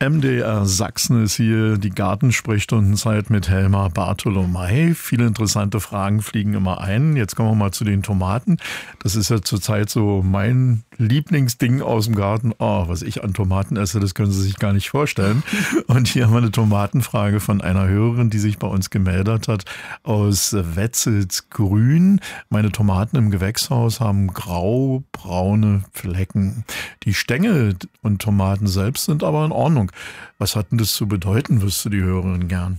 MDR Sachsen ist hier die Gartensprechstundenzeit mit Helma Bartholomei. Viele interessante Fragen fliegen immer ein. Jetzt kommen wir mal zu den Tomaten. Das ist ja zurzeit so mein Lieblingsding aus dem Garten. Oh, was ich an Tomaten esse, das können Sie sich gar nicht vorstellen. Und hier haben wir eine Tomatenfrage von einer Hörerin, die sich bei uns gemeldet hat, aus Wetzelsgrün. Meine Tomaten im Gewächshaus haben grau-braune Flecken. Die Stängel und Tomaten selbst sind aber in Ordnung. Was hat denn das zu bedeuten, wüsste die Hörerin gern?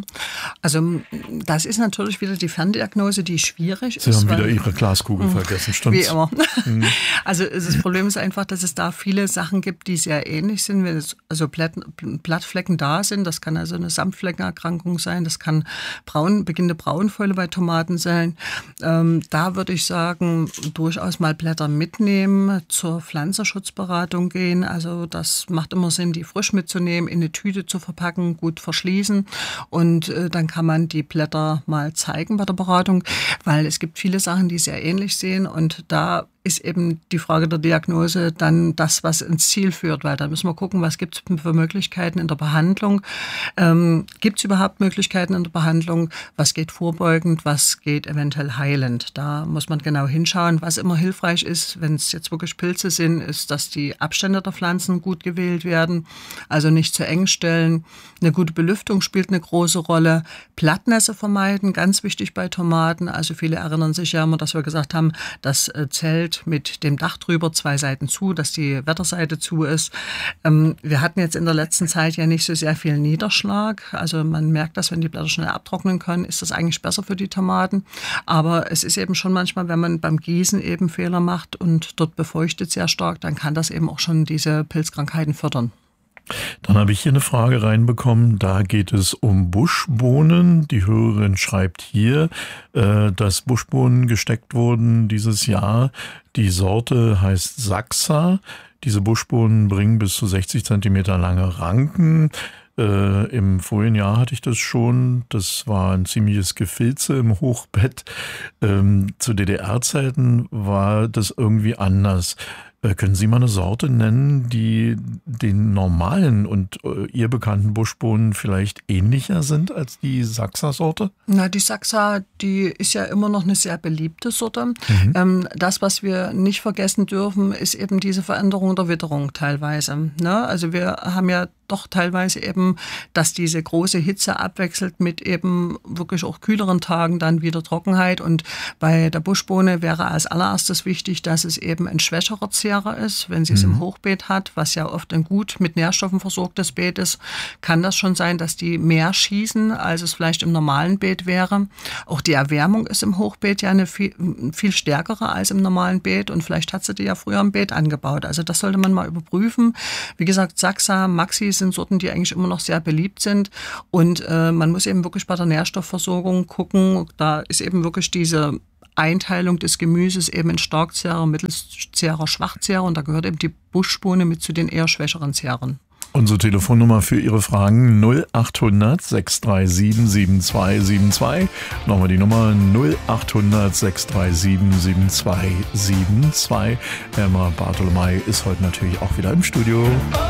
Also das ist natürlich wieder die Ferndiagnose, die schwierig ist. Sie haben wieder Ihre Glaskugel vergessen, stimmt's? Wie immer. Also das Problem ist einfach, dass es da viele Sachen gibt, die sehr ähnlich sind. Wenn es also Blattflecken da sind, das kann also eine Samtfleckenerkrankung sein, das kann beginnende Braunfäule bei Tomaten sein. Da würde ich sagen, durchaus mal Blätter mitnehmen, zur Pflanzenschutzberatung gehen. Also das macht immer Sinn, die frisch mitzunehmen, in eine Tüte zu verpacken, gut verschließen. Und dann kann man die Blätter mal zeigen bei der Beratung, weil es gibt viele Sachen, die sehr ähnlich sehen und da ist eben die Frage der Diagnose dann das, was ins Ziel führt, weil da müssen wir gucken, was gibt es für Möglichkeiten in der Behandlung. Gibt es überhaupt Möglichkeiten in der Behandlung? Was geht vorbeugend, was geht eventuell heilend? Da muss man genau hinschauen. Was immer hilfreich ist, wenn es jetzt wirklich Pilze sind, ist, dass die Abstände der Pflanzen gut gewählt werden, also nicht zu eng stellen. Eine gute Belüftung spielt eine große Rolle. Blattnässe vermeiden, ganz wichtig bei Tomaten. Also viele erinnern sich ja immer, dass wir gesagt haben, das Zelt mit dem Dach drüber, 2 Seiten zu, dass die Wetterseite zu ist. Wir hatten jetzt in der letzten Zeit ja nicht so sehr viel Niederschlag. Also man merkt, dass wenn die Blätter schnell abtrocknen können, ist das eigentlich besser für die Tomaten. Aber es ist eben schon manchmal, wenn man beim Gießen eben Fehler macht und dort befeuchtet sehr stark, dann kann das eben auch schon diese Pilzkrankheiten fördern. Dann habe ich hier eine Frage reinbekommen, da geht es um Buschbohnen. Die Hörerin schreibt hier, dass Buschbohnen gesteckt wurden dieses Jahr. Die Sorte heißt Saxa. Diese Buschbohnen bringen bis zu 60 Zentimeter lange Ranken. Im vorigen Jahr hatte ich das schon. Das war ein ziemliches Gefilze im Hochbett. Zu DDR-Zeiten war das irgendwie anders. Können Sie mal eine Sorte nennen, die den normalen und ihr bekannten Buschbohnen vielleicht ähnlicher sind als die Saxa-Sorte? Na, die Saxa, die ist ja immer noch eine sehr beliebte Sorte. Das, was wir nicht vergessen dürfen, ist eben diese Veränderung der Witterung teilweise. Ne? Also wir haben ja doch teilweise eben, dass diese große Hitze abwechselt mit eben wirklich auch kühleren Tagen dann wieder Trockenheit. Und bei der Buschbohne wäre als allererstes wichtig, dass es eben ein schwächerer Zehrer ist. Wenn sie es im Hochbeet hat, was ja oft ein gut mit Nährstoffen versorgtes Beet ist, kann das schon sein, dass die mehr schießen, als es vielleicht im normalen Beet wäre. Auch die Erwärmung ist im Hochbeet ja eine viel stärkere als im normalen Beet und vielleicht hat sie die ja früher im Beet angebaut. Also das sollte man mal überprüfen. Wie gesagt, Saxa, Maxi sind Sorten, die eigentlich immer noch sehr beliebt sind und man muss eben wirklich bei der Nährstoffversorgung gucken. Da ist eben wirklich diese Einteilung des Gemüses eben in Starkzehrer, Mittelzehrer, Schwachzehrer und da gehört eben die Buschbohne mit zu den eher schwächeren Zehrern. Unsere Telefonnummer für Ihre Fragen 0800 637 7272. Nochmal die Nummer 0800 637 7272. Helma Bartholomei ist heute natürlich auch wieder im Studio.